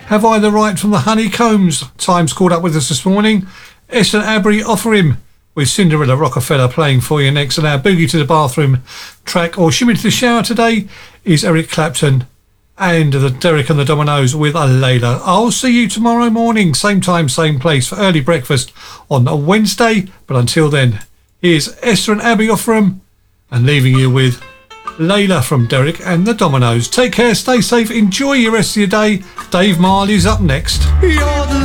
Have I the Right from the Honeycombs. Time's called up with us this morning. Esther Abbey Offer Him with Cinderella Rockefeller playing for you next. And our Boogie to the Bathroom track or Shimmy to the Shower today is Eric Clapton and the Derek and the Dominoes with a Layla. I'll see you tomorrow morning, same time, same place for early breakfast on a Wednesday. But until then, here's Esther and Abbey Offer Him and leaving you with Layla from Derek and the Dominoes. Take care, stay safe, enjoy your rest of your day. Dave Marley's up next.